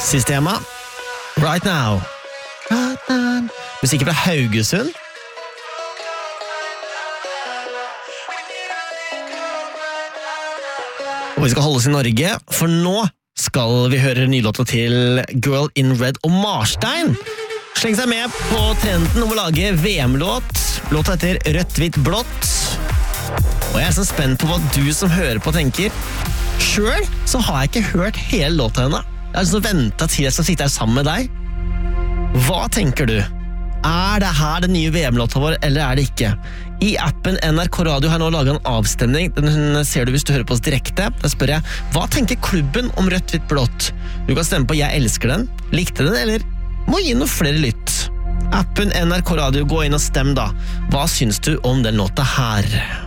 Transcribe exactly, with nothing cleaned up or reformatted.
Systema, Right Now. Right now. Musikken fra Haugesund. Og vi skal holde oss i Norge, for nå skal vi høre nylåta til Girl in Red og Marstein. Sleng seg med på trenden om å lage V M-låt. Låta heter Rødt, hvitt, blått. Og jeg er så spent på hva du som hører på tenker. Selv så har jeg ikke hørt hele låta henne. Jeg har altså ventet til jeg skal sitte her sammen med deg. Hva tenker du? Er det her den nye V M-låta vår, eller er det ikke? I appen N R K Radio har jeg nå laget en avstemning. Den ser du hvis du hører på oss direkte. Da spør jeg, hva tenker klubben om Rødt, hvitt, blått? Du kan stemme på Jeg elsker den, likte den, eller må gi noe flere lytt. Appen N R K Radio, gå inn og stem da. Hva syns du om den låta her?